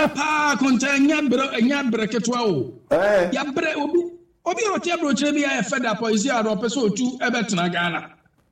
pa kontanya ketwa o ya bre obi rote abrochire bi ya fed up is ya ro person otu ebetena Ghana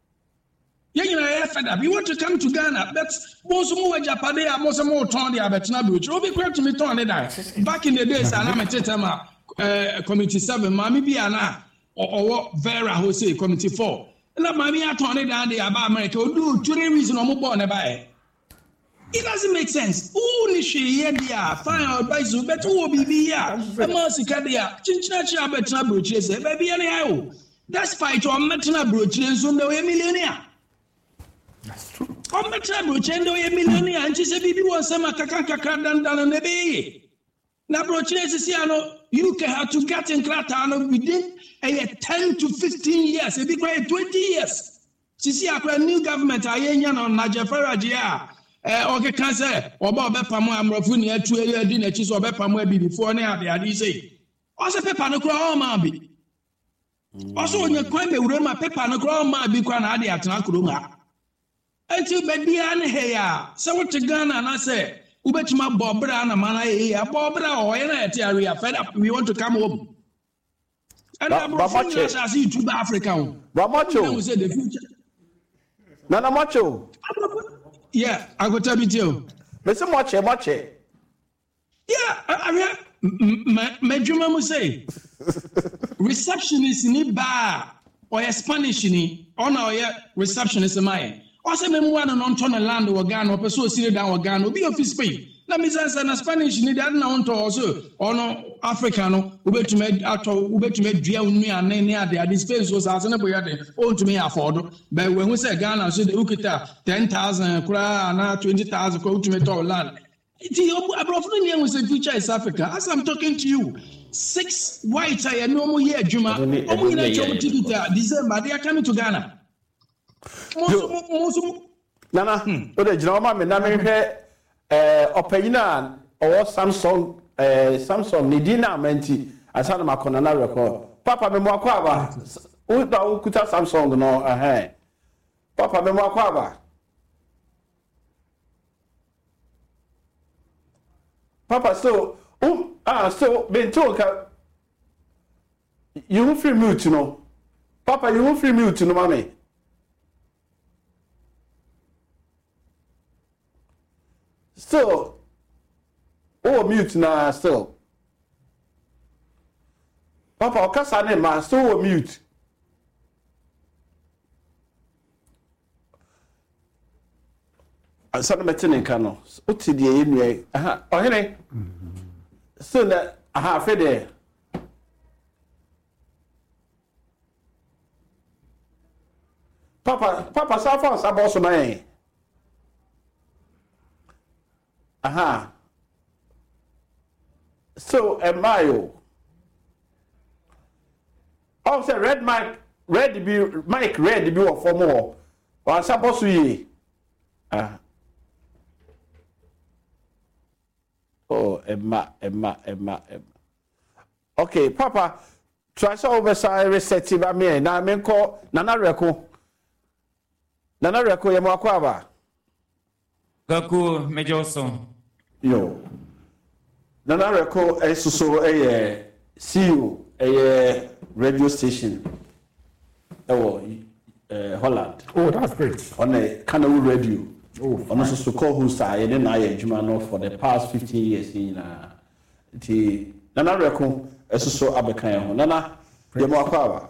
ya fed up you want to come to Ghana but most mo Japade a most mo turn the abetena abrochire obi kwet me turn that back in the days ana me tetema committee 7 mami bi ana or Vera Jose committee 4 na mami atone down the aba America odu 3 reason o mo born e ba it doesn't make sense. Who is she here? Fine advice, but who will be here? The Masika there. Chinchina better broaches, baby, anyhow. That's fight on Metana broaches on the way millionaire. That's true. On Metana broaches on the way millionaire, and she said, Bibi was some Kakaka down on the bay. Now, broaches is here. You can have to get in Kratano within 10 to 15 years, it be quite 20 years. She see a new government, I ain't on Najafara. Okay, can say, or Bob Pamo, I'm Rafuni, 2 years dinner, she's or Bepamo before now, they say. Also, Pepper no crow, Mambi. Also, when you quite a room, a pepper no crow, my big one idea at Nakuruma. Until Bedian here, so what to Ghana, and I say, Ubetma Bobra and a man here, Bobra or any area fed up, we want to come home. And I'm I see to Africa. Ramacho said the future. Nana Macho. Yeah, I go tell you. Mr. Moche. Yeah, I mean, Majuma must say, receptionist in bar or a Spanish in on our receptionist in my. Also, me one on turn land or gun or pursue sit down or gun will be office pay. Let me say, a Spanish in that now to also or no Africano, who bet to make out who bet to make dear and near their dispense was as an boy own to me afford. But when we say Ghana, so the Ukita 10,000 cry now 20,000 go to me to land. Abrofuni was the future is Africa. As I'm talking to you, 6 whites I no more year, Juma. December, they are coming to Ghana. Nana, what a drama, Nana. Opeyina or Samsung Nidina menti asana makona na record papa me mo akwaba u kuta Samsung no papa me mo akwaba papa so bento ka you free mute no papa you free mute no mami. Still, mute now, still. Papa, Kasane, ma, still mute. I saw the Martin Cano. What's the anyway? Oh, hey, still that I have there. Papa, so far, I'm also my. So Mayo. Also red mic, red be for more. Or supposed to ye. Oh, Emma. Okay, Papa. Try so oversize receptive at me. Now I call Nana Reko Yamakwaba. Gaku Mejoso. Yo. Nana Reko so a CEO a radio station. Holland. Oh, that's great. On a Kangaroo radio. Oh, on also call who say then I Jumano for the past 15 years in the Nana Reko so Abekan. Nana Yamakwaba.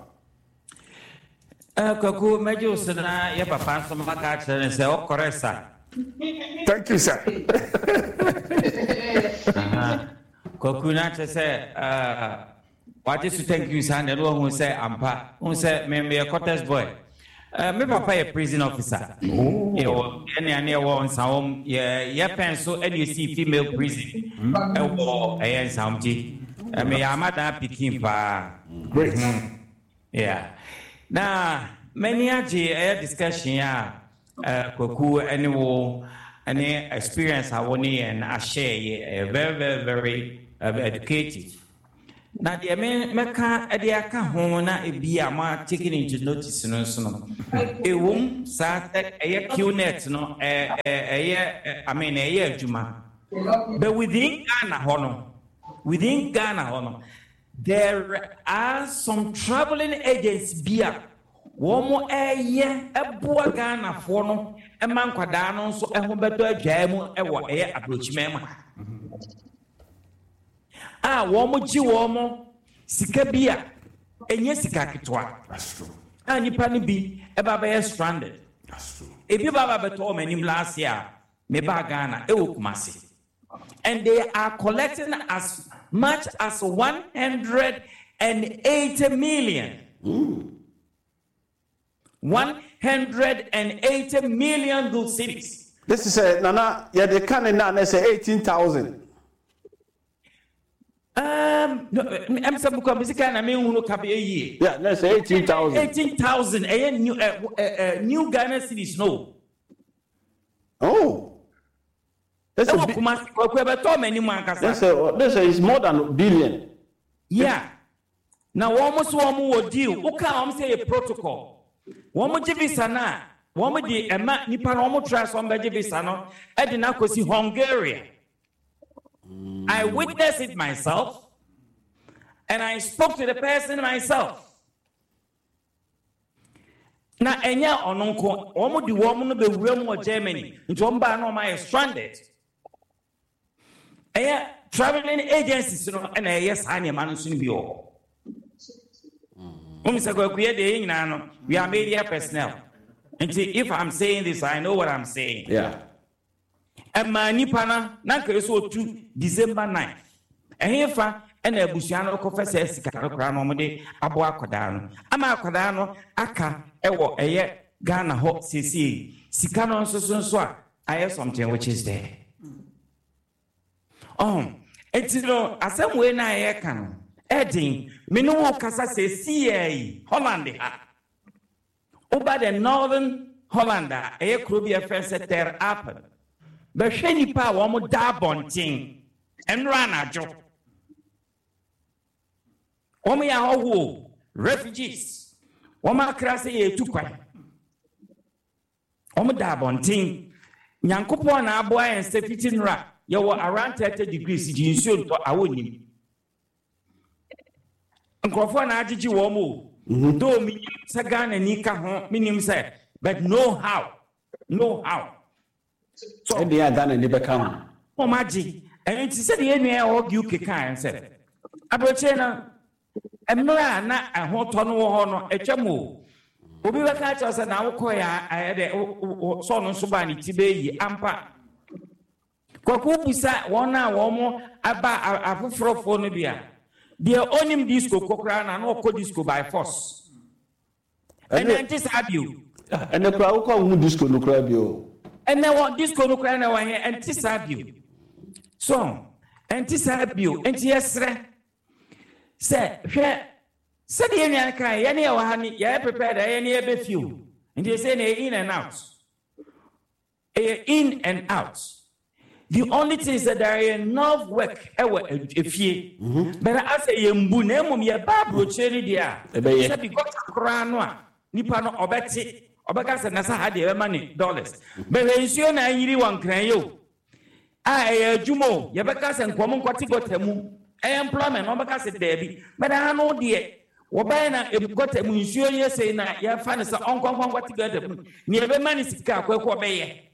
Gaku Mejoso na ya papa so maka and say o corresa. Thank you, sir. Kokuna say, what is to thank you, son? And one who say, Ampa, who say, maybe a cottage boy. Me papa a prison officer. You any one some, yeah, pencil, and you see female prison. A something. I mean, I'm at that picking pa. Great. Yeah. Now, many a discussion, Koku any experience I want and I share very educated. Now the America Adiaka Hona be a ma taking into notice no. A womb sat a QNet no a year Juma. But within Ghana, there are some traveling agents bia. Womo eye eboa Ghana for no e man kwada no so eho beto adwae mu e wo eye abrochimema. Womo ji womo sika bia enye sika ketwa. That's true. Nipa no bi e baba ye stranded. That's true. Ebi baba beto o manim last year me ba Ghana e wo Kumasi. And they are collecting as much as 180 million. 180 million good cities. This is a Nana, yeah, they can now say 18,000. I'm some musical. I mean, who can be a year? Yeah, let's say 18,000. 18,000. A new Ghana cities, no. Oh. This is more than a billion. Yeah. Now, almost one more deal. Who can say a protocol? One more visa na. One more the Emma Nipan almost trust one by visa no. I did not go see Hungary. I witnessed it myself, and I spoke to the person myself. Now, Enya ononko, almost the woman of the realm of Germany. Into Omba no my stranded. Traveling agencies, and yes, I am managing bio. We are media personnel. And see, if I'm saying this, I know what I'm saying. Yeah. And my Nipana, Nanka to December 9th. And here, and a Busiano confesses Caracramode, Abua Codano, Ama Codano, Aka, Ewo, Eye, Ghana, Hot, CC, Sicano, so I have something which is there. It's as some way I can. Edding, Minu Casa says, CA, Holland. Over the northern Hollander, a Crubia Fence there happen. But Shani Pa, one more dabon ting, and Rana Joe. Omia Owo, refugees, Oma Crassi, too quiet. Oma dabon ting, Yankupon, boy, and Stephen Ra. You were around 30 degrees, you should I wouldn't. Uncle Ajiji Womo, though me Sagan and Nika home, meaning said, but no how. So they are done and never come. Oh, Maggie, and it said the enemy of you can said. Abrochena, and Mara, not a hot on or a chamu. Obi wa catch us and I will call I had a son on Subani Tibe, Ampa. Kokubusa wana womo aba afufro phone bia the onim disco kokra na no disco by force and anti-sabio and the crowd call disco no crabio and then what disco no cry na wa anti-sabio so anti-sabio anti-yesre say said the any kai any wa hani ya prepared any ebe few and they say in and out. The only thing is that there is enough work if ye. But I say you mbunem ye babro cheri dia. Say because krano nipa no obeti obeka se nasa ha de money dollars. But ensure na yiri wan kran yo. Jumo ye beka se nkomo nkwati gotemu. Employment obeka se debi. But I know de oba na gotemu ensure ye say na ye fa ne se onkon kwati gotemu. Ni ebe mani sika akwa be ye.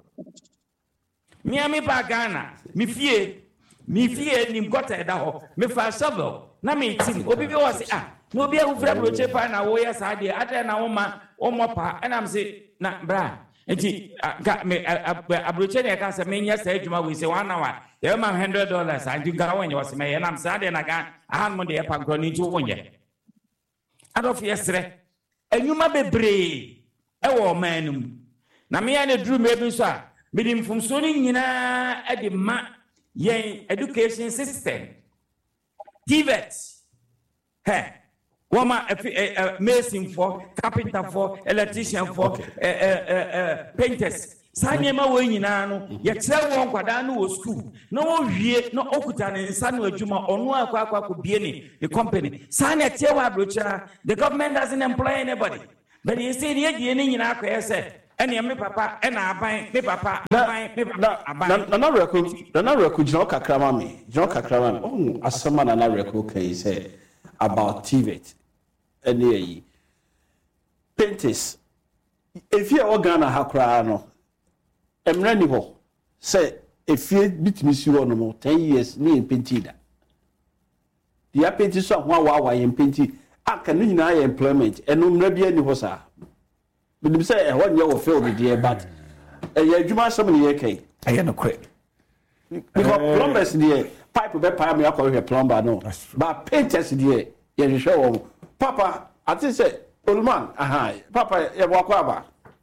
Miami ba Ghana, mi fie ni mkota eda ho, mi fa shovel, na mi team, obi was no be a ufra broche pa na wo ya sade, ata na wo ma pa, and I'm say na bra, enti me abroche ne ka se me nya sa adwuma we say 1 hour, e ma $100, and you ga when you was me, and I'm sade na ga han mo de pa groni tu wonye. Adof yesre, enuma bebre, e wo manum. Na me ya ne drum e bi so a Bidim from Sony at the education system. TVET. Hey, woman, mason for, carpenter for, electrician for, painters. Sanyema Winano, yet tell one Quadano school. No, ye, no Okutan and Sanu Juma or no Aqua could be the company. Sanya Tewa Brucha, the government doesn't employ anybody. But you see, the ending in Aqua said. Any me papa, and I buy me papa, aban. Nana record, John Kakramami. Oh, as someone Nana record can say about TVET. Any painters. If you are Ghana Hakrano, Emraniho, say, if you beat me, you no more 10 years, me in Pentida. The apprentice of Wawa in Penti, I can deny employment, and no maybe any was. But you say, 1 year or failed the year, but a year, you must summon the AK. I am a quick. Because plumbers in the air, pipe will be me up with a plumber, no. But painters in the air, you show Papa, I just say, old man, Papa, you walk over.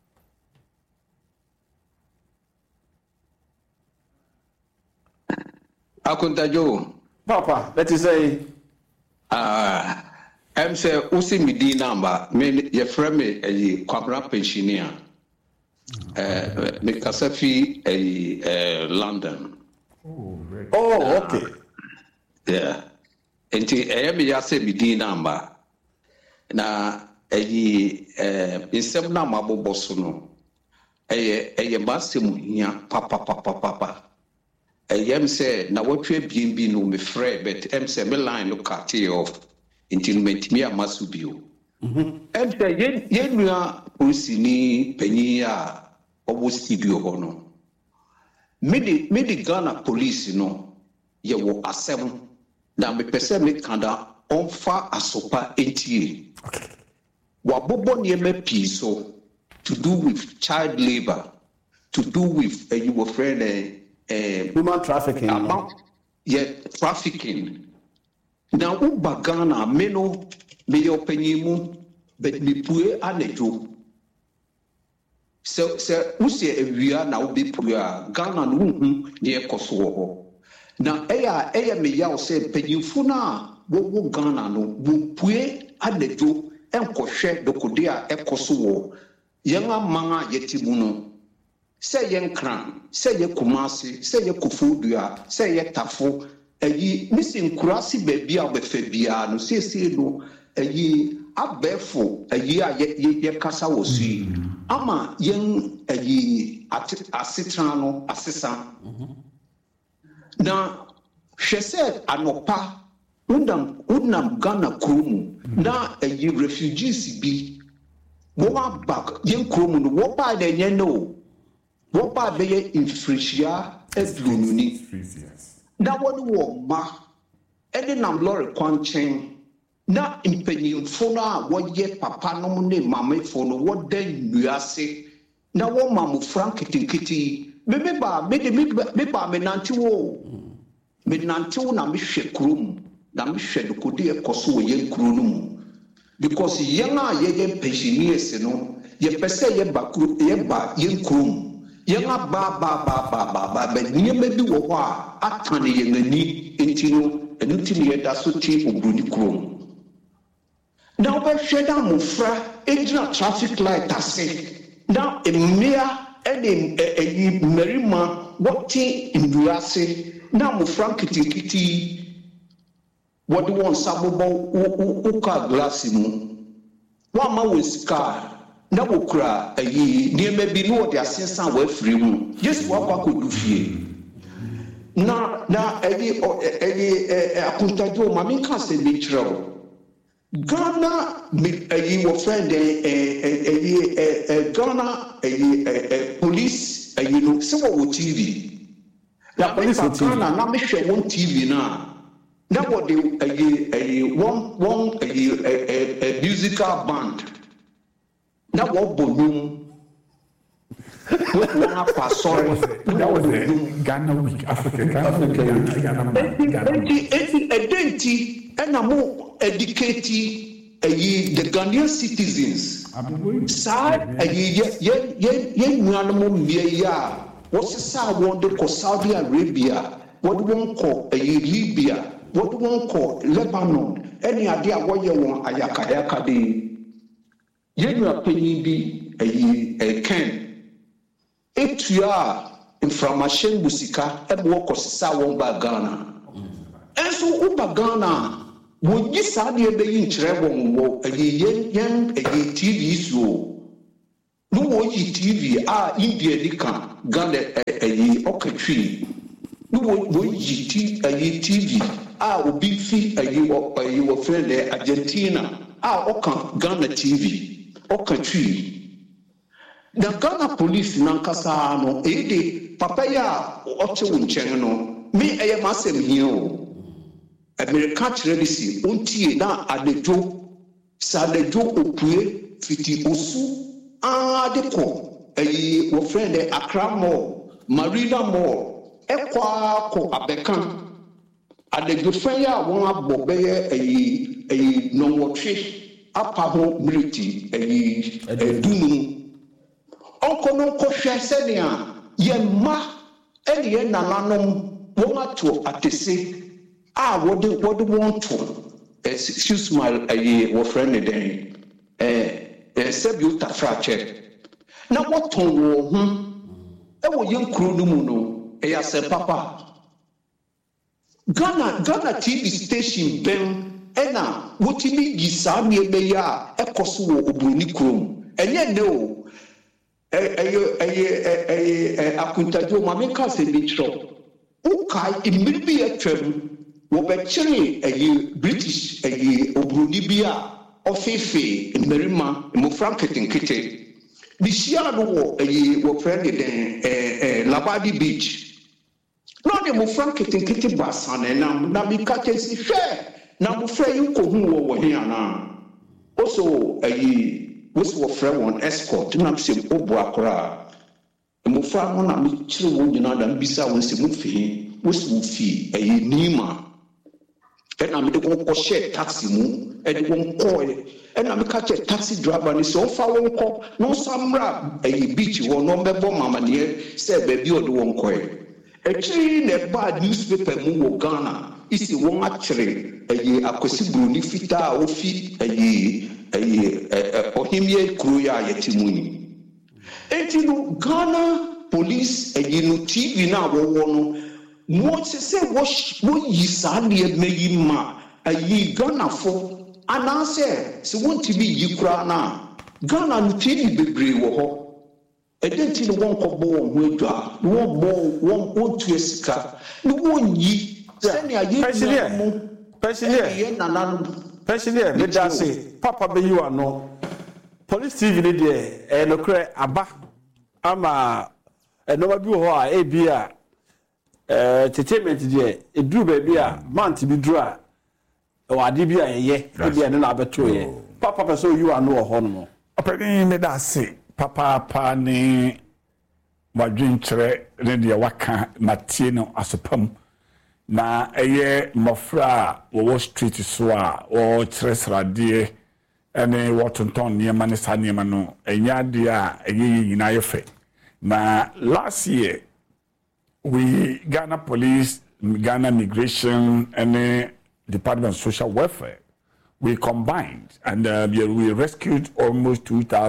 Akuntajo. Papa, let us say, I'm say usi midi number me your friend me a kwabra pensioner me kasafi a London. Oh, okay. Yeah. Enti me ya say midi number na insem na mabobo so no basem hia papa Em say na wotwe BNB no me frɛ but say me line no cut off until me amasubio. Em say ye nua polisi panyi a obo studio ho no. Me di Ghana police no ye wo asem na me pese me kanda onfa asopa entie. Wabobo niema pi so to do with child labor, to do with you were friend human trafficking. Trafficking. Now, Ghana, meno, me opinion, but me pue anejo. So, Usia, we are now be pure Ghana, near Kosovo. Now, aya me yao say, Penufuna, wo Ghana, no, wo pue anejo, and koshe, the Kodea, e Kosovo, younger manga yetimuno. Say yen cram, say ye kumasi, say ye kufudua, say ye tafo, ye missing kurasi baby of the Fabia, no say no, ye abefo, ye casa was see. Ama yen ye asitrano, assistant. Now, she said, Anopa, Udnam Ghana Krumu, now ye refugees be. What back, yen Krumu, what by the yeno. What by the infricia as Lununi? Now, what war ma? Any number quanching. Now, in penny phone, what ye papa no name, mamma phone, what then you are say? Now, what mamma frank kitty, maybe menanti wo. Menanti na mishe krum, na mishe the kudia kosu yen krunum. Because yana ye pensioners, no, ye pese ye bakru, ye ba yen krum. Yanga ba but near maybe wa atani yangani intino and until that's what chief of Bruni Chrome. Now, by Sheda Mufra, engine traffic light, I say, now a mere and a merima, what tea in Duase, now Mufra Kitty, what do you want Sabobo, Uka Glassimu, one man with car. Now we cry, near maybe no, they are saying way free room. Just what I could do here. Now, a Puntajo, Mammy can't say me trouble. Ghana, your friend, Ghana, police, you know, so TV. Now, police on Ghana, now make sure one TV now. Now, what they one musical band. That was Bolum. That was the Ghana Week, African Ghana. And I'm more educated the Ghanaian citizens. Sad, what's the South one called Saudi Arabia? What do one call Libya? What do one call Lebanon? Any idea what you want? Ayaka de. You are paying a can. If you are in Framashen Musika, and walk of Sawon by Ghana. And so, Uba Ghana, would you sadly be in trouble? A young TV show. no wo yi TV India dika Ghana okatwi no wo yi TV obi fi wo friend Argentina oka Ghana TV okatwi the Ghana police nankasa no ede papa ya oche wonchen no me masem here America Chredisi untie na adejo sadejo opue fiti osu adeko wo friend Accra Mall Marina Mall ekwa ko abekan adejo friend ya won abo beye nonwotwe apa ho militi dunu onko no ko hwe senia ye ma ene nananom won ato atese what do want to excuse my wo friend den sebi uta fracture na what ton wo wo yenkuru no mu no ya se papa Ghana TV station ben ena wotimi gisa mi ebeya ekoso wo obroni krom enye ne o akuntajo mamenka se bi tro ukai imiribi atwam wobechiri British obroni bia ofefe merima mo franketenkete bishia no wo friend den Labadi Beach no de mo franketenkete basane na bi kakesi hwe na mo frɛ yi ko hu wo he ana also wo friend one escort na se obo akora mo fra no na mi chiri wo nyina da bisa wo se mo fi wo fi nima and I'm going to share taxi mu and won't call and I'm catch a taxi driver and so far won't call no samra a beach or no member mama near said baby or the one call actually the bad newspaper mu Ghana is the one actually a akwesibru ni fita ofi ohimye kruya yetimuni and Ghana police and TV na wo what say what yisani meyi ma Ghana for anase so want to be yikra na Ghana no TV bebre wo ho edenti no won ko bo won adwa no won tu esika no won yi sani ayi Pensioner me da say papa be you ano police TV ni de no kre aba ama no ma bi ho a ebia entertainment there eduru baby a month bi duru a wade bi a ye bi na abeto ye papa person you are no ho no openi me da say papa ni wadwin kire ne de waka matie no asopam na eye mofra wo street so a wo kire srade ene wotonton niema ne sa niema no enya de a eye nyina yefe na last year Ghana Police, Ghana Immigration, and the Department of Social Welfare, we combined and we rescued almost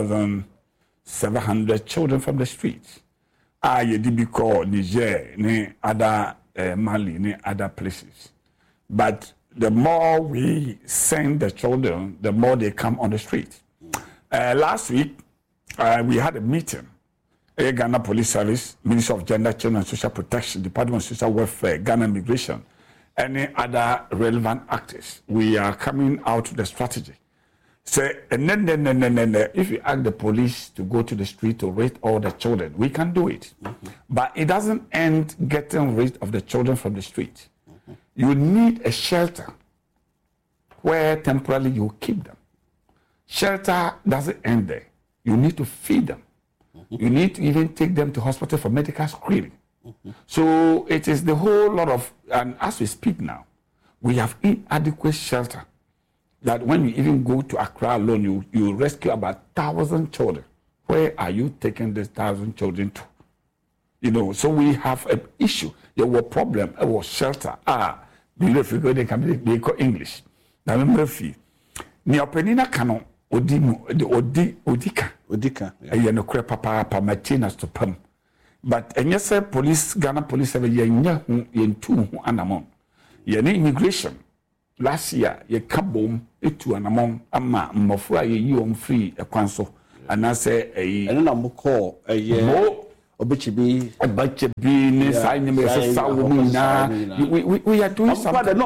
2,700 children from the streets. Yedibiko, Niger, ne other Mali, ne other places. But the more we send the children, the more they come on the street. Last week, we had a meeting. Ghana Police Service, Ministry of Gender, Children and Social Protection, Department of Social Welfare, Ghana Immigration, any other relevant actors. We are coming out with the strategy. Say, if you ask the police to go to the street to raise all the children, we can do it. But it doesn't end getting rid of the children from the street. You need a shelter where temporarily you keep them. Shelter doesn't end there. You need to feed them. You need to even take them to hospital for medical screening. So it is the whole lot of, and as we speak now, we have inadequate shelter that when you even go to Accra alone, you rescue about 1,000 children. Where are you taking these 1,000 children to? You know, so we have an issue. There was a problem. It was shelter. Beautiful. They can be call English. Now remember, ni openina kano odika. No crap papa Martina to pum. But and yes, police, Ghana police have a yen two anamon. Yen immigration. Last year, ye kabom, it to an among ama mofra ye free a council. and I say a and I'm call a year. Obichibi, ne sign me we are doing something.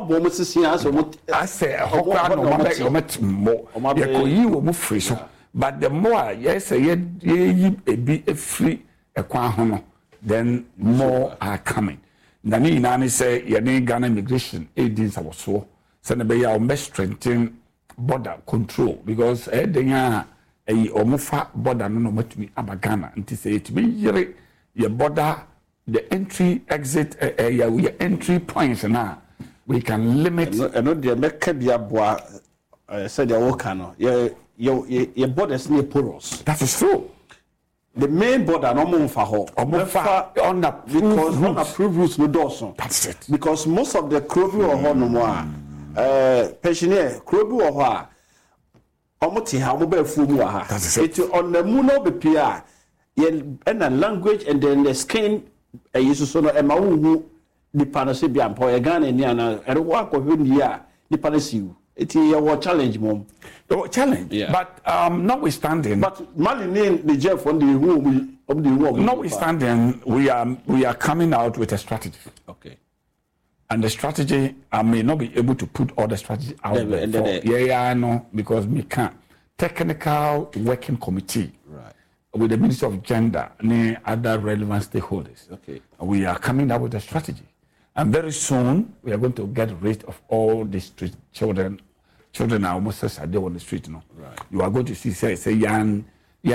I say a hokra no met more. You will move free so. But the more yes ye be free a quan then more are coming. Nani nani say ye Ghana immigration agents was so. Send be ya strengthen border control because omofa border no matumi abagana nti say it be yere your border the entry exit your entry points na we can limit no dey make bia boa said your work no your borders near porous. That is true. The main border no mo fa ho on approved routes no doso. That's it. Because most of the krobi or ho no mo pensioner krobi or ho Omoti ha mo be fu mu ha. It on the muno be pia and language and then the skin yesu so no e ma wu di panase bia mpo ye Ghana ni ana e wo akọ ni a di panase it your challenge mom. Challenge. Yeah. But notwithstanding. But Mali ni the Jeff on the room notwithstanding we are coming out with a strategy. Okay. And the strategy, I may not be able to put all the strategy out there. No, because we can't. Technical working committee, right, with the Ministry of Gender and other relevant stakeholders. Okay. We are coming up with a strategy. And very soon, we are going to get rid of all the street children. Children are almost as they on the street, no? Right. You are going to say, young,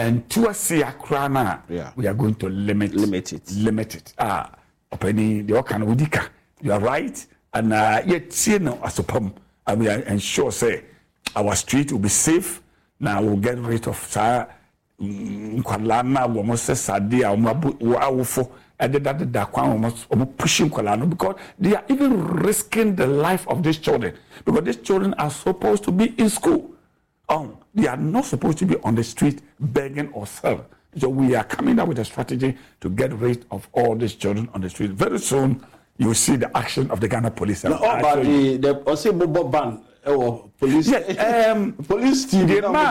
we are going to limit it. Limit it. Opening the Okan Udika. You are right, and yet you know as a pump, and we are ensure say our street will be safe. Now we'll get rid of Kwalana, almost Sadia, Wawufo, and that pushing Kwalano because they are even risking the life of these children because these children are supposed to be in school. They are not supposed to be on the street begging or selling. So we are coming up with a strategy to get rid of all these children on the street. Very soon. You will see the action of the Ghana police. No, but the mobile ban police. Yes, police team.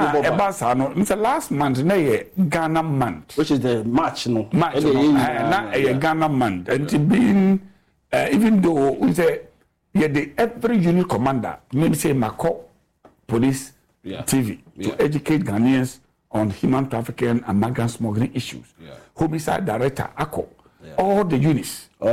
The last month, Ghana month, which is the March, no. March, Ghana month, and being even though we say every unit commander, maybe say Mako Police TV to educate Ghanaians on human trafficking and migrant smuggling issues. Homicide Director ACO. All the units. But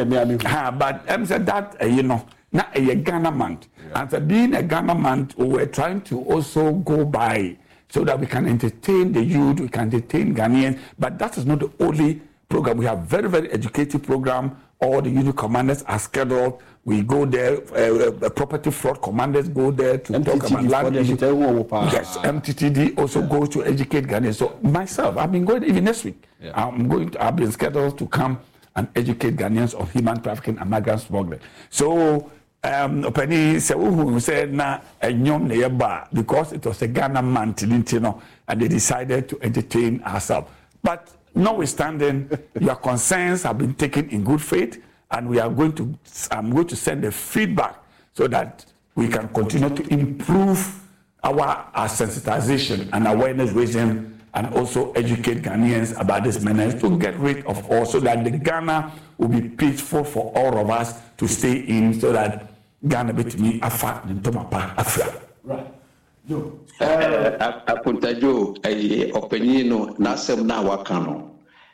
said that not a Ghana month. And for being a Ghana month, we're trying to also go by so that we can entertain the youth, we can entertain Ghanaians. But that is not the only program. We have very, very educative program. All the unit commanders are scheduled. We go there. Property fraud commanders go there to MTTD talk about land issues. Yes, MTTD also goes to educate Ghanaians. So myself, I've been going even next week. I've been scheduled to come and educate Ghanaians on human trafficking and migrant smuggling. So, Penny said, na because it was a Ghana month, and they decided to entertain ourselves. But notwithstanding, your concerns have been taken in good faith, and I'm going to send the feedback so that we can continue to improve our sensitization and awareness raising and also educate Ghanaians about this menace to get rid of all so that the Ghana will be peaceful for all of us to stay in so that Ghana betumi afa ntomapa afra. Right. No. Apuntajo opinion na sem na waka no.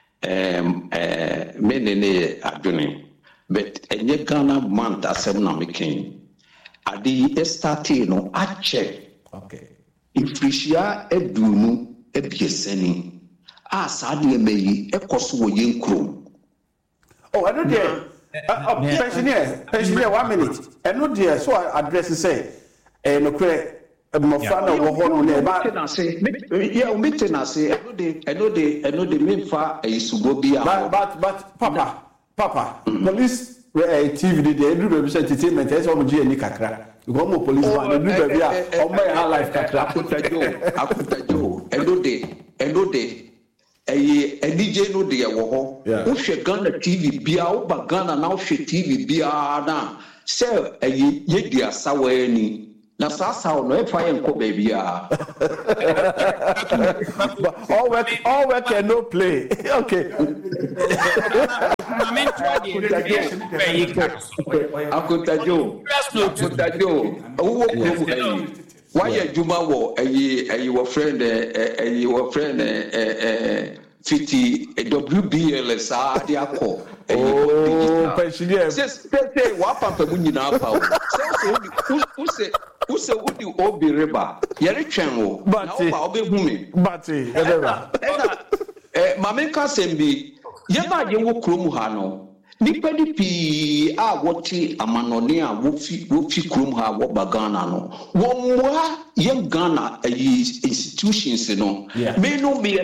Menene adwene. But enye Ghana month asem na making. Adi start no a check. Okay. Inflation edunu ebieseni a saade meyi ekoso wo yenkrom. Oh, I know there. Pensioner 1 minute. I know there. So I address say no kwe mofana wo ho no na ba maintenance I know the main fa isugo bia. But Papa, police TV they do represent entertainment as o mji ani kakra. Because mo police man do baby a o my life kakra. Akutajo eno de DJ no de wo ho. Wo hwe Ghana TV bia wo ba Ghana na wo hwe TV bia na se ye di asawa ani na sasa no e fa yenko baby a all work and no play. Okay. Akotajo owo krom ayi why adwuma wo ayi wo friend fiti WBL sa de akọ pensioner say wa papa mu nyina pa say use udi obi riba yere twen wo na wo ba obehu me edeba mama ka sembi ye ba je wo krom ha no nipa di pi a woti amanone a wofi krom ha wo ba Ghana no wo mwa ye Ghana institutions no me no be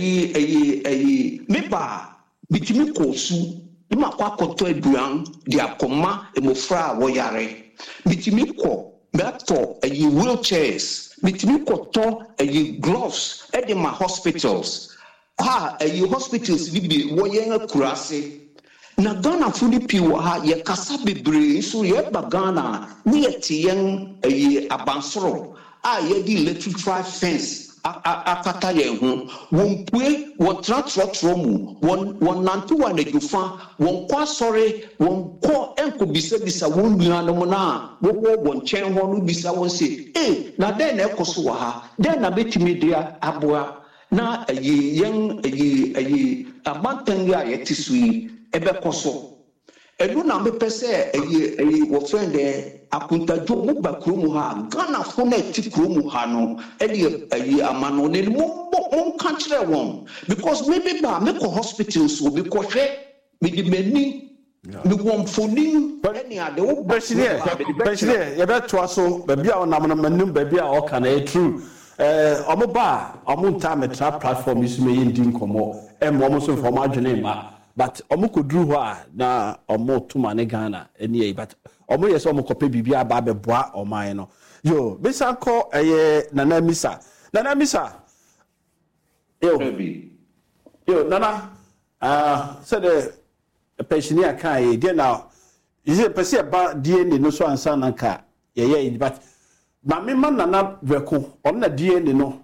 me ba bitimi kosu ma kwa koto aduan di akoma emofra wo yare bitimi ko meto wheelchairs bitimi koto gloves at the hospitals hospitals bi wo ye akurase na Ghana fudi piwo ha ye kasa bebre so ye ba Ghana ni etiyen abansoro ye di electric fence akata ye hu won pue won trotro mu won nantu wa na jufa won kwa sore won ko enko bisa won nua no na wo won chen ho no bisa won se na den na ekoso wa ha den na betimi dia aboa na yen amantan ya yetisui ebe koso enu na me pese wo friend akuntajo mo ba kromu ha Ghana fo na ti kromu ha no amano ne mo kan kire won because maybe ba me ko hospitals wo be ko hwe me di mani me won foni any ade wo pensioner ye beto aso ba bia onam na manum ba bia o kan e true omo nta metra platform isu me yindi nkomo omo so for ma adwene ma but omo kodru ho a na omo tuma ne Ghana eni but omo yes omo kope bibia aba beboa oman no yo bisa ko nana misa yo nana said the pensioner kai dey now is it person ba DNA no so ansa nanka ye but na me man nana veko na DNA no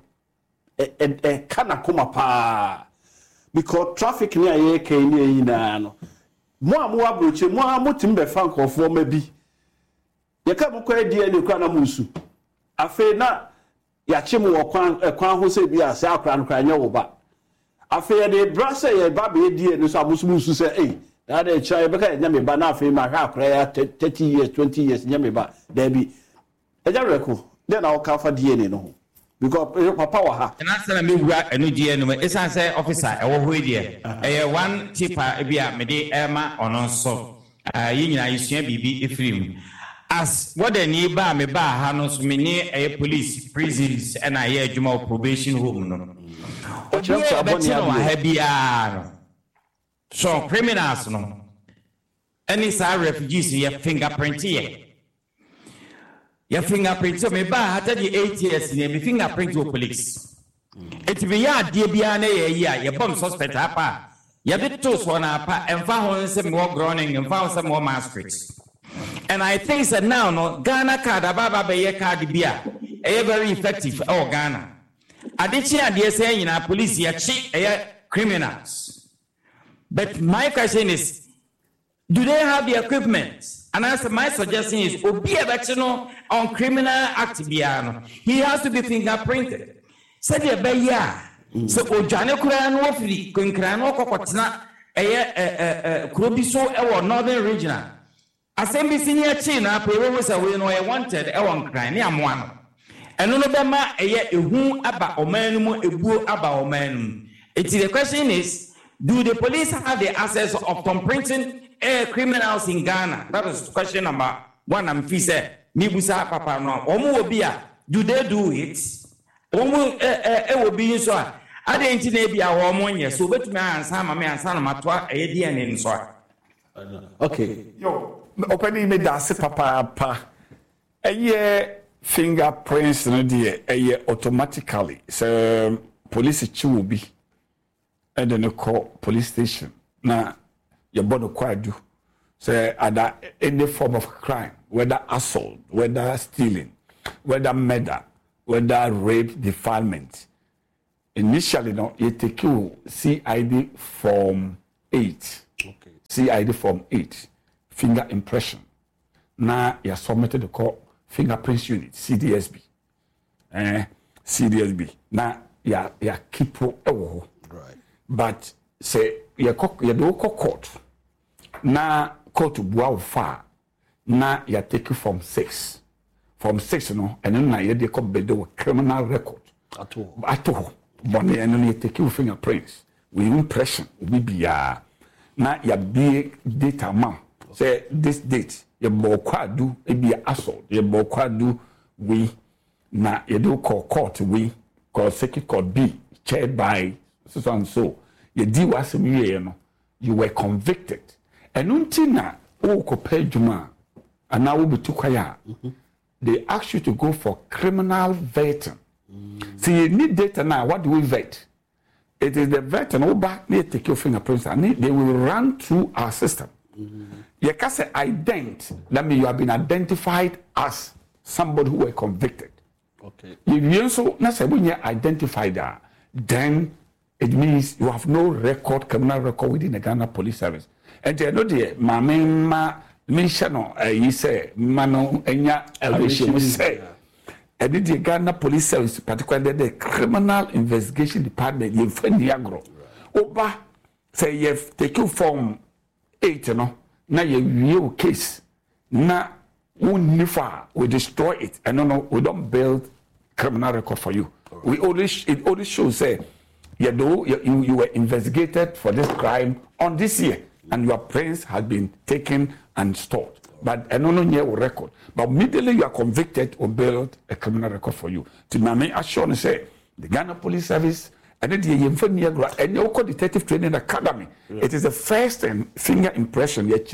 kana koma pa because traffic ni aye kai ni yina no mo abroche mo amotim be fa nkofo ma bi ye ka mo kwa DNA kwa na musu afi na ya che mo kwan ho se bi ase akra no kwa nya wo ba afi ye de brasa ye ba be DNA so amusu se na de cha be ka nya me ba na afi ma ha akra ya 30 years 20 years nya me ba da bi eja reko then I will cover DNA no because papa wa ha na say me wura enu DNA no esan say officer e wo ho die one tipa bia me de ema ono so yi nyina yisua bibi efrim as what the ni ba me ba ha no so me ni police prisons and aye adwuma probation home no o je no ha bia no so criminals no any sa refugees ye fingerprint ye your fingerprint so me ba hata di 8 years ni me fingerprint to police it be ya die bia na ye bomb suspect apa ya de to so na apa emfa ho se me wo groaning emfa ho se me wo masquerade and I think that now no Ghana card ababa be ye card bia very effective Ghana adichi ade se nyina police ya chi criminals but my question is do they have the equipment? And as my suggestion is, Obi Abachino on criminal act biano, he has to be fingerprinted. Said the Baya. So Ojane Kuran Wofri, Kunkrano Kokotna, Kurobiso, our northern regional. Assembly senior China, Peros away no I wanted, Ewan Cranium one. And none of them are who about Omanum, Ebu about Omanum. The question is, do the police have the access of thumbprinting criminals in Ghana? That is question number one. I'm fise mibusa papa no. Omo obia, do they do it? Omo obi so a ade nti na bia wo mo nye so betumi ansa ma me ansa na matwa DNA nso. Okay. Yo, openi me dase papa. Eye fingerprints no dey automatically. So police chiwo bi. And then call police station. Now your body quite do. Say any form of crime, whether assault, whether stealing, whether murder, whether rape, defilement. Initially, no, you take you CID Form 8. Okay. CID Form 8, finger impression. Now you submitted the call fingerprints unit, CDSB. CDSB. Now you keep right. But say you do court. Now court to boa far. Now you take you Form 6. Form 6, no, and then you dey come bedo criminal record. At all. But then you take you fingerprints. With impression, we be now you be data mom. Say this date, you do it be assault. You do we na you do call court we call circuit court B chaired by so and so. You do was you were convicted. And until na o ko pay juma and now we be too quiet. They ask you to go for criminal vetting. See, you need data now. What do we vet? It is the vet and over they take your fingerprints and they will run through our system. You can say ident. That means you have been identified as somebody who were convicted. Okay. If you also not say when you identified that, then it means you have no record, criminal record within the Ghana Police Service. And you know the mama mention you say mano enya elevation say. And the Ghana Police Service, particularly the Criminal Investigation Department, you find the agro. Oba say you have taken Form 8, no. Now you real case. Now we destroy it, and no, we don't build criminal record for you. Right. It only shows say you were investigated for this crime on this year, and your prints had been taken and stored. But I don't know record. But immediately you are convicted or build a criminal record for you. To me, I sure say the Ghana Police Service and then the local detective training academy. Yeah. It is the first and finger impression. How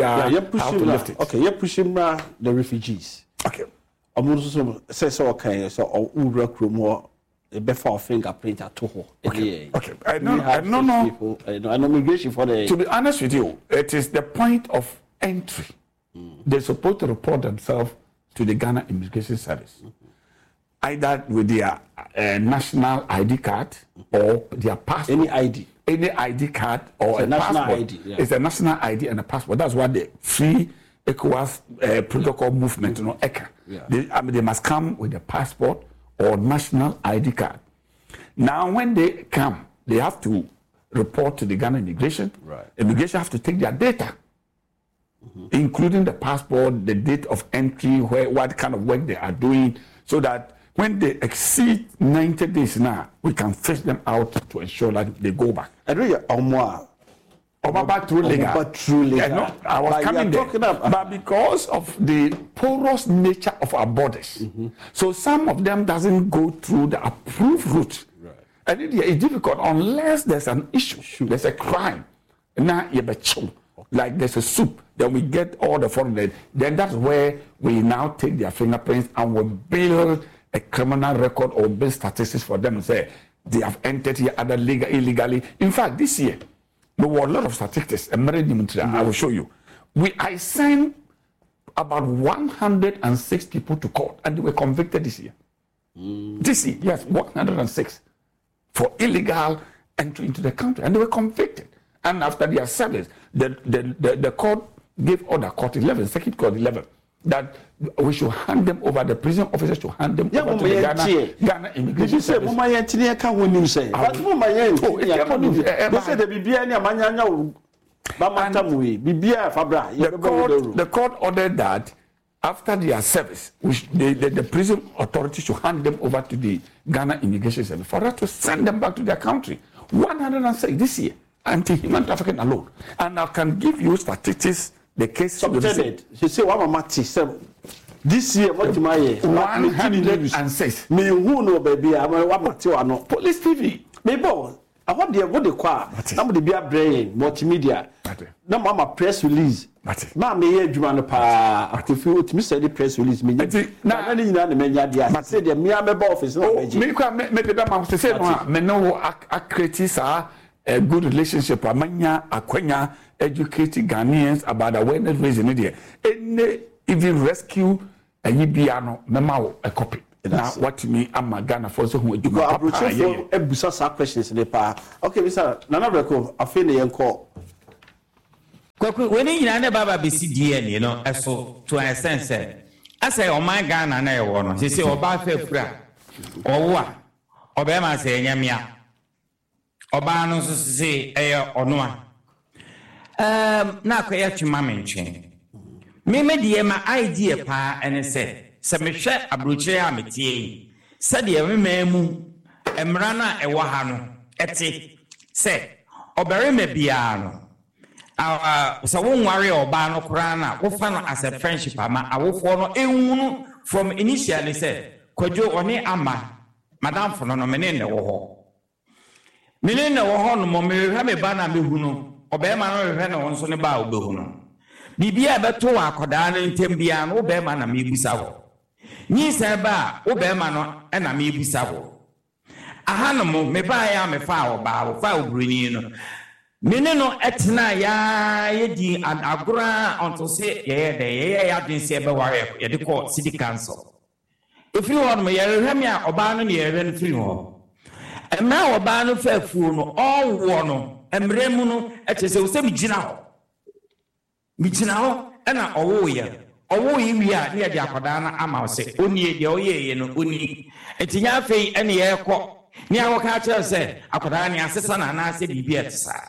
to lift it. Okay, you're pushing the refugees. Okay. Say so okay, so or more before fingerprint at all. Okay. I know. People, I know immigration for the. To be honest with you, it is the point of entry. They're supposed to report themselves to the Ghana Immigration Service, either with their national ID card or their passport. Any ID card or a national passport. ID. Yeah. It's a national ID and a passport. That's what the free ECOWAS protocol movement, ECA. Yeah. They must come with a passport or national ID card. Now, when they come, they have to report to the Ghana Immigration. Right. Immigration have to take their data. Including the passport, the date of entry, what kind of work they are doing, so that when they exceed 90 days now, we can fish them out to ensure that they go back. I know you're back through legal. Yeah, no, I was coming there. But because of the porous nature of our borders, so some of them doesn't go through the approved route. Right. And it's difficult unless there's an issue, there's a crime. Now you're like there's a soup, then we get all the foreign. Then that's where we now take their fingerprints and we build a criminal record or build statistics for them and say they have entered here either illegally. In fact, this year there were a lot of statistics. I will show you. I sent about 106 people to court and they were convicted this year. This year, yes, 106 for illegal entry into the country, and they were convicted. And after their service, the court gave order, court 11, Circuit Court 11, that we should hand them over, the prison officers should hand them over to the Ghana Immigration Service. The court ordered that after their service, the prison authority should hand them over to the Ghana Immigration Service for us to send them back to their country. 106 this year. Anti-human trafficking alone, and I can give you statistics. The case subjected. She say one mama this year what my 106. Me who know baby I no Police TV. Me bo I want the what they call somebody be a brain multimedia. Na mama press release. Ma me here adwuma no pa akofio timi say the press release me. Na ni nyina na menya dia. Say the me ameba office na meji. Me kwa me be ma say no me no accredit sa a good relationship amanya akwanya educating Ghanaians about awareness raising there. And even rescue ayi bia no mema wo a copy na what me ama Ghana for so hu adwuma papa ye ebusa sa questions ne pa okay Mr. Nana Breko afi ne yenko kwaku weni nyina ne baba besi DNA no eso to an extent say asay o man Ghana na ye wo no se oba fa fura owo a oba ma se nyamia oba no so se eye ono a na akoya twuma menchen me de ma idea pa ene se me hwe abrochire a metie se de me mamu emra na ewo ha no ete se obere me bia no so won worry oba no kura na wo fa no as a friendship ama awofo no ehunu from initially say kwadwo oni ama madam fo no me ne wo ho no mo me hwa me ba na me hu no oba ma no hwe no nso ne ba obehu no bibia beto akoda no ntem bia no oba ma na me busa ho nyi se ba oba ma no na me busa ho aha no mo me ba ya me fa oba wo fa obruni no mene no etna ya yedi agora onto se ye ya din se be ware ye de ko city council if you want me ye hwem ya oba no ne ye hwe no firi ho emra oba no fa fuo no owo no emre mu no etese wo se mi gina ho na owo ye wi a ne ye de akoda na ama wo se oni de oye no oni etinya afei ene ye ko ni awo ka chere se akoda ne asesa na na ase bibia etsa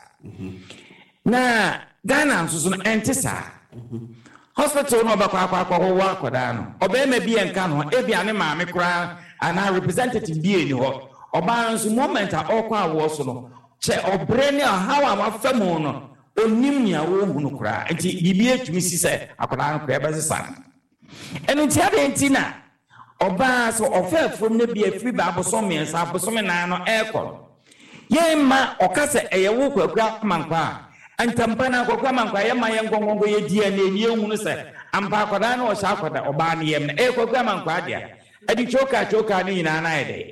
na Ghana nso no entisa hospital no bakwa wo akoda no obema bi enka no ebia ne maame kura ana representative bi eni ho oba nso moment a okwa awo so no che obre ne how amafamu no onim nia wo hu no kura enti bibi etumi si se akoda no kura bezesa enu ti ade enti na oba so ofefo ne bi afiri ba aboso miensa aboso me na no ekọ yema okase eyewo kwakwa mankwa antampa na kwakwa mankwa yema yengongongo ye dia na eni ehunu se ampa akoda na o sha akoda oba na yem na kwakwa mankwa dia adi choka ni na na ede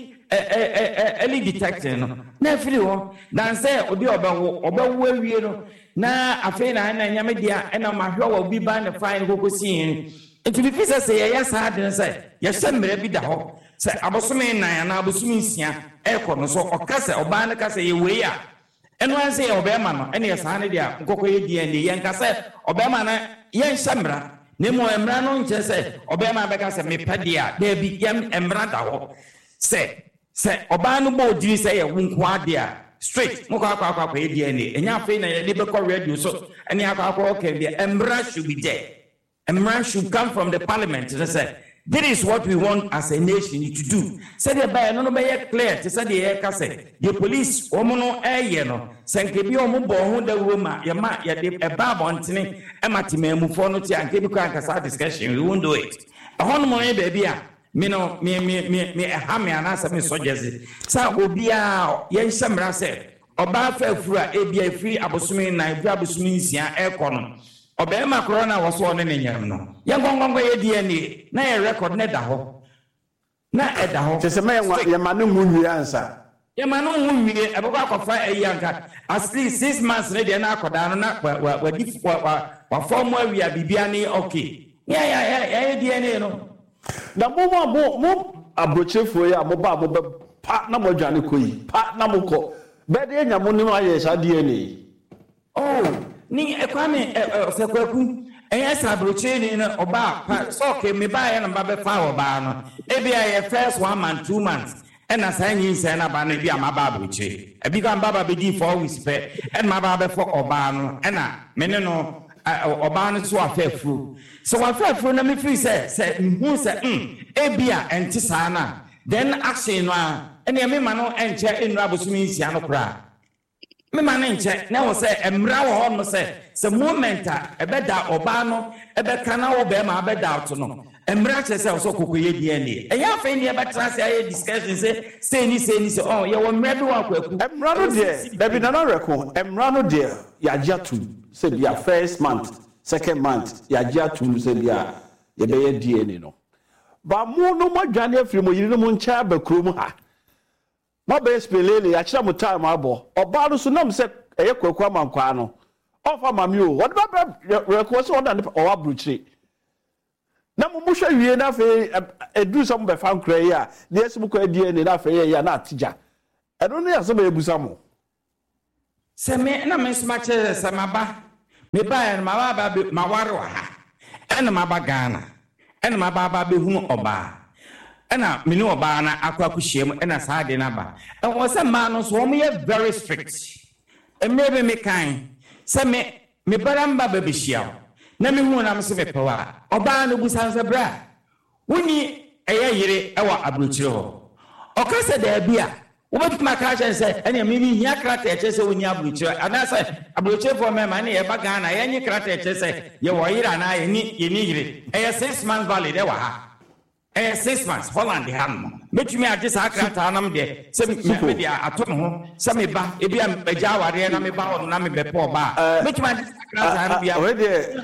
eli detecting no na firi ho dan se obi obawo awie no na afei na nyame dia na mahwe wa obi ba na fine kokosi enti bi fisa se ye sa de se ye semre bi da ho se abosome nan na abosome nsia ekọ no so okase oba na kase ye we ya eno an se ye obema no ene ye sa ne dia nkokọ ye die ne ye nkase obema na ye nsamra ne mo emra no nche se obema be kase me padia da bi yem emra da ho se oba no bo diri se ye wonko ade a straight mo kwa ye die ne enya afei na ye be call radio so ene akwa okay dia emra should be there. Emra should come from the parliament and say this is what we want as a nation to do. Say the by no be clear to say the police omono no senke bi omo bo ho da roma ye ma ye de eba bontene e matememu fo no ti anke bi kwa kasa discussion we won't do it. Ehon mo e ba bia me no me ha me anasa me sojezi sa obi a ye nhyemra se oba fa afura e bia free abosumi na bia abosumi nsia e kono obema corona was one ne nyam no yengongongo ye DNA na ye record ne da ho na e da ho se me ye ma no nwie ansa ye ma no nwie e boko akofa e yanka at least 6 months ne de na akoda no na wa form awia bibia ne okay ya DNA no na mo abrochefo ya mo ba mo be pa na mo dwane koyi pa na mo ko be de nya mo ni ma ye sa DNA ni ekwame sekwaku eyesa broche ni na oba so ke me ba ya na ba be fa oba no e bia ye first 1 month 2 months e na san yin se na ba na bia ma ba broche e bi kan baba be di 4 weeks pe e ma ba be fo oba no e na me ne no oba no so afafuru so afafuru na me free se hu se e bia enti sa na then action no e ne me ma no enche enu abosumi nsia no kra me manenche na wo se emra wo ho no se moment a ebeda oba no ebeka na wo be ma abeda out no emra che se so kokoye DNA eya fa ni ebeta se aye discussion say ni oh ye wo mra bi wa kwaku emra no de David na no reko emra no de ya jatu se bia first month second month ya jatu se bia ye be ye DNA no ba mu no mo dwane afiri mo yiri no mo ncha ba krom ha ma be spelele ya kira mo time abo oba no so nam se eye kwakwa mankwa no ofa mami o what ba record so that o abruchire na mo hwe wie na fe edu so mo be fa nkra yi a na yesu ko DNA na fe ya na atija eno ne yaso be ebusa mo se me na me sma che se maba me ba en ma ba ma ware wa ha en ma ba Ghana en ma ba be hu oba ena me ne oba na akwa kuhiem ena saade na ba en wo se ma no so mo ye very strict emebe me kan se me baramba ba be hia na me hu na me se me pewa oba no busan se bra woni eye yire e wa abrochire ho okase da bia wobetuma ka chen se ene me hia krata e che se woni abrochire ana se abrochire for me ma ne ye ba Ghana ye nyi krata e che se ye wo yira na ye ni yire eye 6 months valid e wa ha 6 months Holland ham metumi age sa krata anam de se me de atom ho se me ba e bia agya ware na me ba ho na me bepo ba metumi age sa krata anam bia we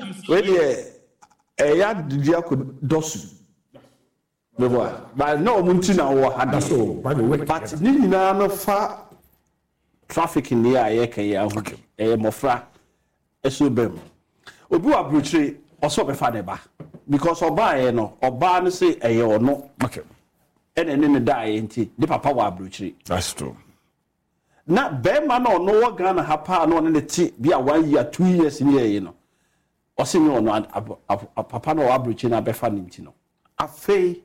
de ya dia ko dosu me boy but no munti na wo hada so but ni na no fa traffic ni ya ye kan ya ho mofra eso bem obi wa brochire oso be fa de ba because oba ye no oba no say eye ono okay ene ne die nti de papa wa brochire that's true na be ma no no wo Ghana ha pa no ne ti bia 1 year 2 years ni ye no osi mi ono papa no wa brochire na be fa ni nti no afei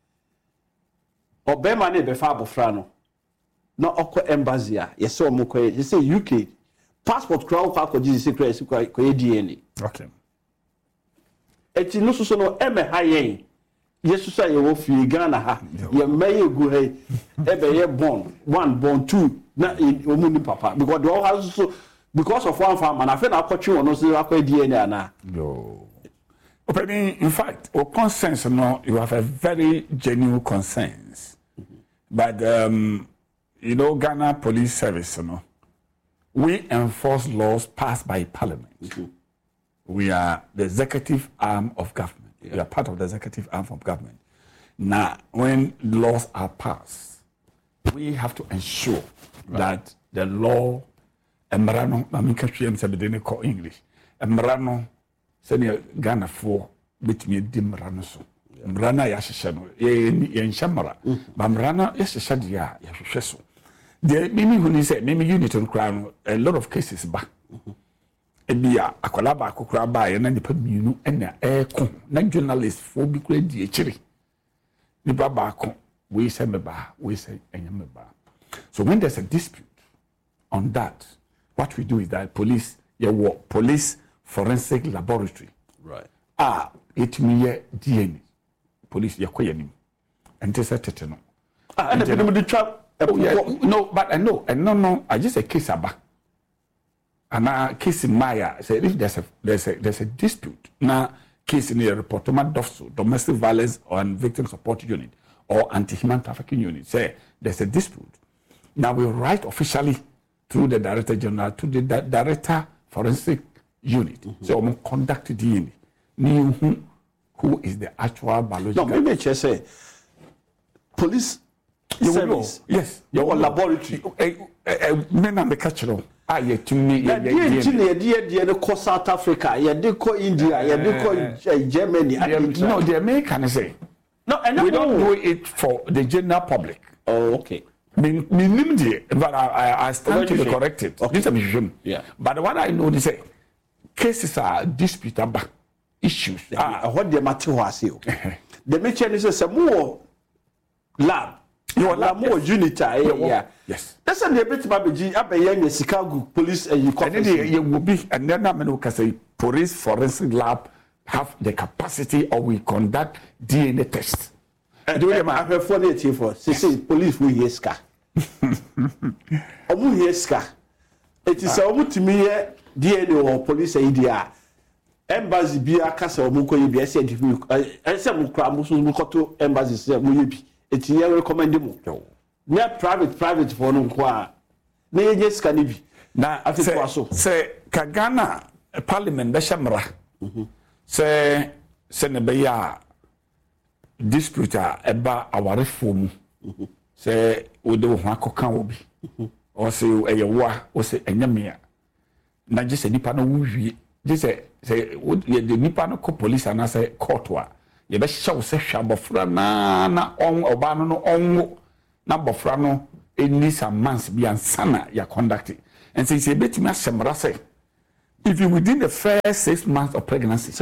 obema ne be fa abofra no na okọ embassy a yese omukọ yese UK passport crowd kwa koji secret kwa DNA okay eti no so no eme ha yen yesu sa ye wo fi Ghana ha ye meye gu he ebe ye born 1 born 2 na omu ni papa because they all has so because of one farm na fe na akọtwe wono so akọ DNA na yo opening in fact or consensus no you have a very genuine consensus but you know Ghana Police Service no we enforce laws passed by parliament we are the executive arm of government we are part of the executive arm of government now when laws are passed we have to ensure that the law emrano mamika twem se be call English emrano senior Ghana for betimi dimrano so mrana ya hyehyɛ no ye nshamara ba mrana ya hyehyɛ dia ya hwehwɛ so de mimi huni sɛ mimi unit on kra no a lot of cases ba ebia akwala ba akokra ba ye na nipa mienu na eko na journalist fo bi kra di ekiri nipa ba ko we say me ba we say enyame ba so when there's a dispute on that what we do is that police police forensic laboratory right it me DNA police yakoyanim and this at no and the trap no but I know and no I just a case aba and a case in Maya say if there's a dispute now case in the report to DOFSU domestic violence and victim support unit or anti-human trafficking unit say there's a dispute now we write officially through the director general to the director forensic unit so we conduct DNA who is the actual biological no maybe just say police service yes your laboratory men and the catcher ye tumi ye ko South Africa ye de ko India ye de ko Germany no the American say no and we don't do it for the general public okay but I stand to be corrected this is yeah but what I know is cases are disputable issues what the matter was you the mention is a more lab your lab more unit yes that's a bit baby abeyan Chicago police and you will be and then I can say police forensic lab have the capacity or we conduct DNA tests do you have for the for say police we hear ska omu hear ska it is omu timi DNA or police idea embassy bia kasa omuko ye bia say ese mu kra mu so mu koto embassy say mu ye bi eti ye recommend mu na private for no nko a na ye sika ni bi na afiko so say ka Ghana parliament be shamra say ne be ya dispute eba awarefo mu say wo de ho akoka obi o say eyewa o say enyamia na je se nipa no wuwie je say the nipa no ko police and say court wa ye be hyew se hwa bofra na on oba no onwo na bofra no eni some months bi ansana ya conduct and say betimi asemra say if you within the first 6 months of pregnancy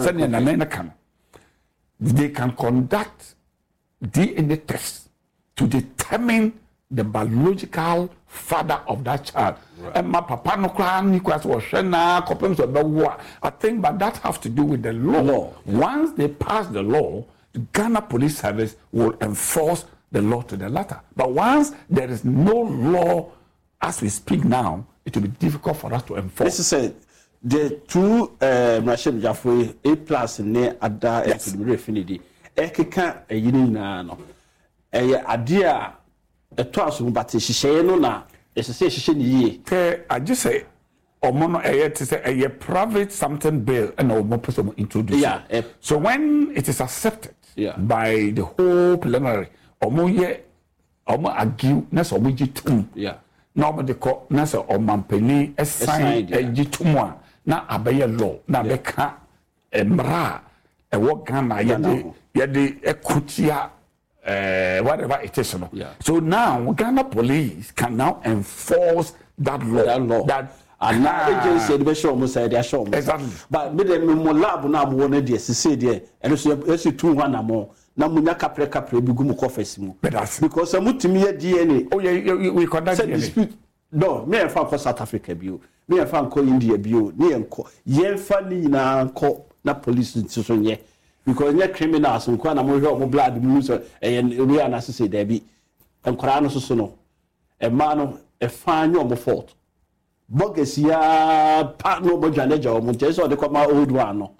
they can conduct DNA tests to determine the biological father of that child. And my papa no clan was I think, but that has to do with the law. Once they pass the law, the Ghana Police Service will enforce the law to the letter. But once there is no law, as we speak now, it will be difficult for us to enforce. This is the two machine Jafwe A+ ne ada refinity. Ekeka eyini na no. Eye ade a eto aso but hihye no na esese hihye ni yie. I just say omono eye to say eye private something bill and omo person introduce. Yeah. So when it is accepted by the whole plenary, omo argue na so omo jitum. Yeah. Na omo de ko na so omampani assign jitum a na abeye law na beka emra ewo Ghana yede ekutia whatever it is no. So now Ghana police can now enforce that law. That and agency the show almost say they show exactly. But me mo lab na mo na dey say there and so you 200 more na munya kapre bi gumu confess mu because amutimi ye DNA. Oh yeah, we conduct dispute. No, me and for South Africa bio. Me and for India bio. Me enko yemfa ni na enko na police so nye. Because nye criminals nko na mo hwe mo blood mu so we are na say there be enkora no so no. E ma no e fa nye mo fault. Bogus ya pa no bo janaja o mo so de come old one no.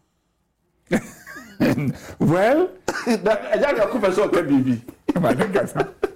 Well, that ajaga ku person ka bibi. I think that's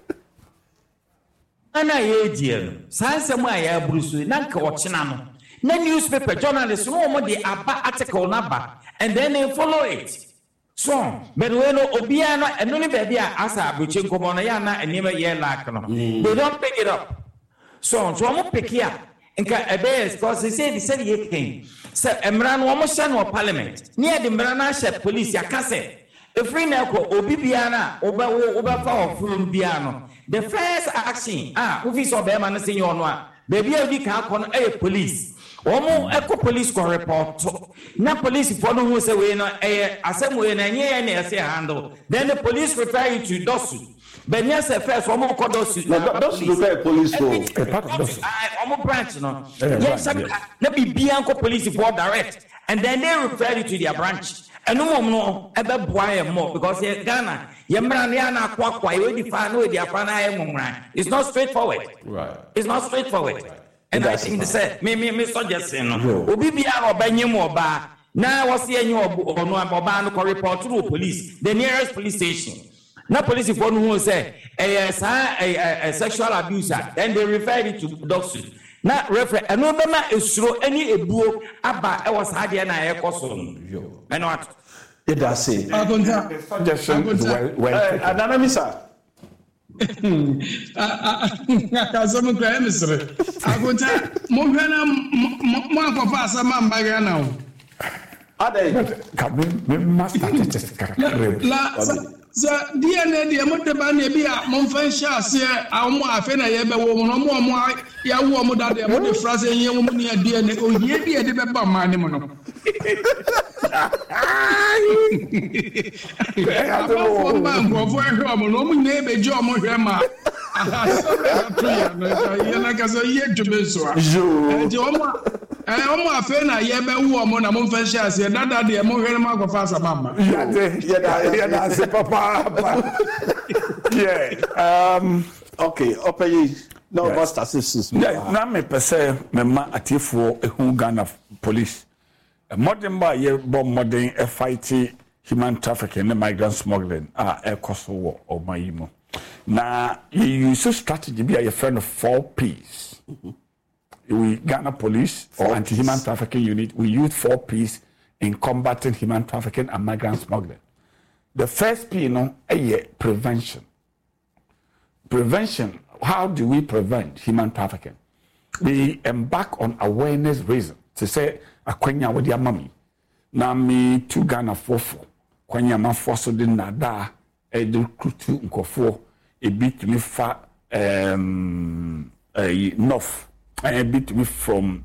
ana ye die no sansem a ya brusu na nka ochina no na newspaper journalists no mo de aba article na ba and then they follow it so but we no obia no eno ne baby a asa abuche nkomo no ya na enema ye lack no they don't pick it up so mo pick here nka ebe because they say ye king so emra no mo sha no parliament near the emra na sha police ya kase efri na ko obi bia na oba fa ofulum bia no the first action office of the man say you no baby a di ka akọ no police omo eko police ko report na police for no who say we no asem we na nye na say handle then the police refer you to dosu but yes first omo ko dosu dosu refer police for a part of dosu omo branch no yes na bibia ko police for direct and then they refer you to their branch and no ebe boy more because Ghana yemra na na akwa we define we dey afana emumra it's not straightforward right it's not straightforward and I think they say me suggesting no obi bia na obanyem oba na wo se enye ono oba no report to police the nearest police station na police for no who say sexual abuse then they refer it to doctor na refer eno be ma esuro ani ebuo aba e was hade na e koso no eno at it does say suggestion well anonymous Akazomu kwa emisre agonta mo hwana mo akofa asama mbaga na o ade me master just la so DNA de mo teba na bi a mo mfa hia ase a mo afe na ye be wo mo no mo ya wo mo da de mo de phrase yen wo mo ni DNA o hie bi e de be ba ma ne mo no okay, open no bust assistance. Na me pese me ma atiefo ehun Ghana police. Modern by ye bomb modern a fighting human trafficking and migrant smuggling a cost war or my now you use a strategy be a friend of 4 P's. We Ghana police or anti-human trafficking unit, we use 4 P's in combating human trafficking and migrant smuggling. The first P, prevention. Prevention. How do we prevent human trafficking? We embark on awareness reason to say akwenya with your mommy. Na me to Ghana fofo. kwanya so de nada e de kutu nkofo e bit me fa north e bit me from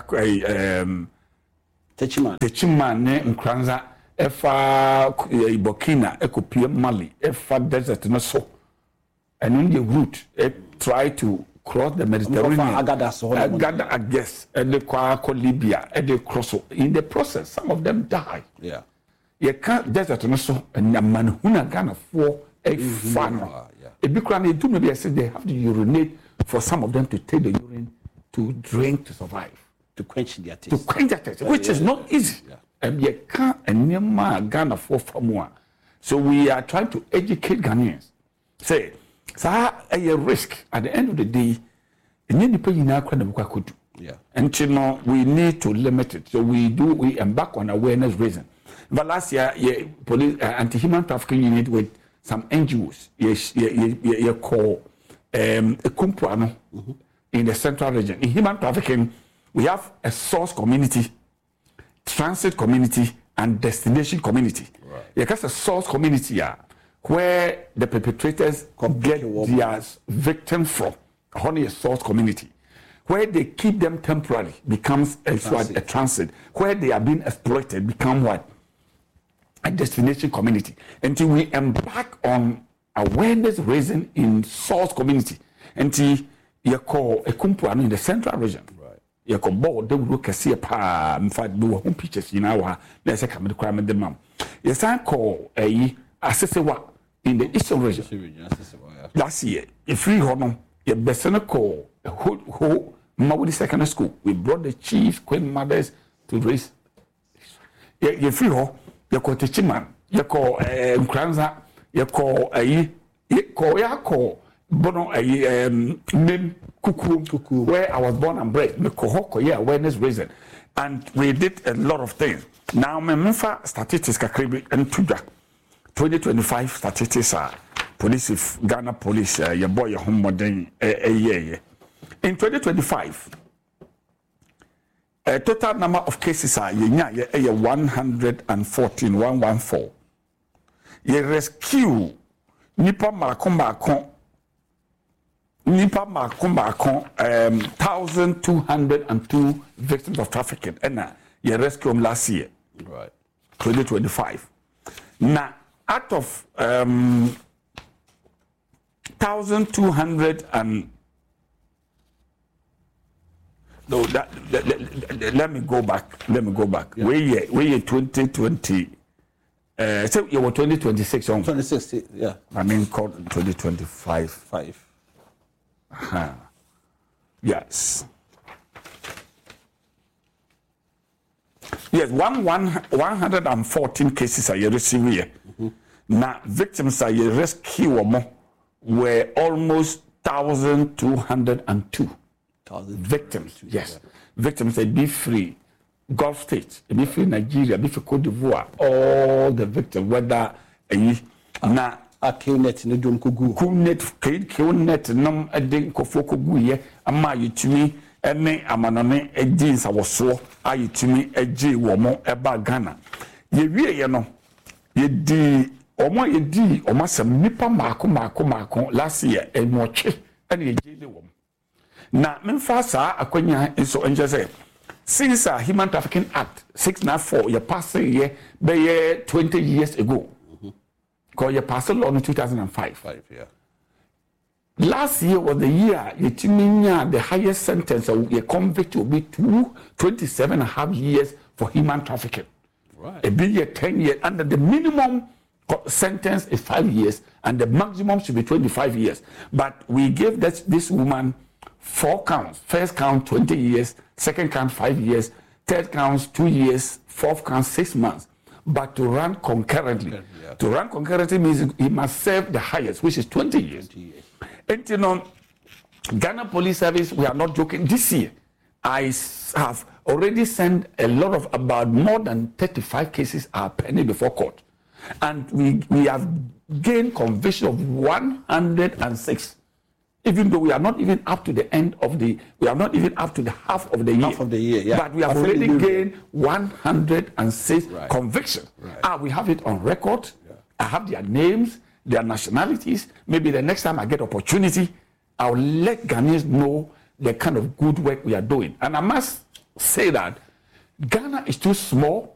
Techiman ne Nkranza efa Burkina ekopie Mali efa desert no so and in the route try to cross the Mediterranean Agada I guess and the kwa Libya and they cross in the process some of them die you can't desert no so and man huna Ghana for a fan a big crane do maybe I said they have to urinate for some of them to take the urine to drink to survive to quench their taste. Which is not easy. And you can't and Ghana for more. So we are trying to educate Ghanaians. Say, a risk at the end of the day, and then could do. And we need to limit it. So we embark on awareness raising. But last year, police anti-human trafficking unit with some NGOs, you call a Kumpuano in the central region. In human trafficking, we have a source community, transit community, and destination community. Because a source community where the perpetrators get their victims from, only a source community. Where they keep them temporarily becomes a transit. Where they are being exploited become what? A destination community. Until we embark on awareness raising in source community. Until you call a Kumpuano in the central region. You can board the work see a pa in fact do home pictures in our let's say come the crime the mom. Yes, I call a assessor in the eastern region. Last year, if we honor a best call a whole Mawudi Secondary School, we brought the chief queen mothers to raise. You free ho, you call Techiman, you call Nkranza, you call a call Bono name Kuku, where I was born and bred, awareness raising. And we did a lot of things. Now, Memfa statistics and 2025 statistics are police, if Ghana police, your boy, your home modern, in 2025, a total number of cases are 114. You rescue Nipa Makomba 1,202 victims of trafficking and you rescue them last year, 2025. Now, out of 1,200 and no, let me go back. Yeah. We 2020. So you were 2026 on 26, yeah. I mean, called 2025. Yes. Yes, 114 cases are you receiving here. Now, victims are you rescue were almost 1,202. Victims, yes. Yeah. Victims, they be free. Gulf states, be free Nigeria, be free Cote d'Ivoire, all the victims, whether now. A Qnet no dum kugu Qnet nom eden kofo kugu ye ama yitumi ene amanone jeans awoso ayitumi eje wo mo eba Ghana ye wie ye no ye di omasam nipa maako last year enwoche ene ye je wo na memfa sa akwanya enso enje say since a Human Trafficking Act 694 ye pass ye be 20 years ago. Because you passed a law in 2005. Last year was the year the highest sentence of a convict will be 27.5 years for human trafficking. Right. A big year 10 years, and the minimum sentence is 5 years, and the maximum should be 25 years. But we gave this woman 4 counts. First count 20 years, second count 5 years, third count 2 years, fourth count 6 months. But to run concurrently. Yeah. To run concurrently means he must serve the highest, which is 20 years. And you know, Ghana Police Service, we are not joking. This year, I have already sent a lot of about more than 35 cases are pending before court. And we have gained conviction of 106 even though we are not even up to the end of we are not even up to the half of the year. Half of the year, yeah. But we have already gained 106 convictions. Right. We have it on record. Yeah. I have their names, their nationalities. Maybe the next time I get opportunity, I'll let Ghanaians know the kind of good work we are doing. And I must say that Ghana is too small